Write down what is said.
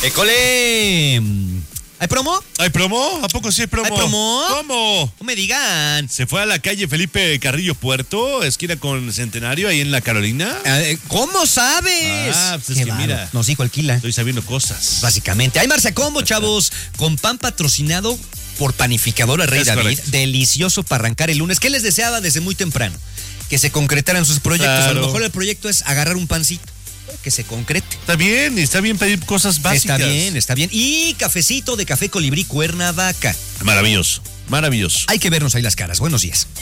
¡École! ¿Hay promo? ¿Hay promo? ¿A poco sí hay promo? ¿Hay promo? ¿Cómo? No me digan. Se fue a la calle Felipe Carrillo Puerto, esquina con Centenario, ahí en La Carolina. ¿Cómo sabes? Pues es que mira, nos dijo Alquila. estoy sabiendo cosas. Básicamente. Hay Marcia Combo, chavos, con pan patrocinado por Panificadora Rey Es David. correcto. Delicioso para arrancar el lunes. ¿Qué les deseaba desde muy temprano? Que se concretaran sus proyectos. Claro. A lo mejor el proyecto es agarrar un pancito. Que se concrete. Está bien pedir cosas básicas. Está bien. Y cafecito de Café Colibrí Cuernavaca. Maravilloso, maravilloso. Hay que vernos ahí las caras. Buenos días.